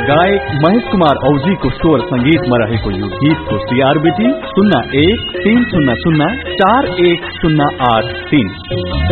गायक महेश कुमार औजीको स्वर संगीतमा रहेको यो गीतको CRBT 0130041083।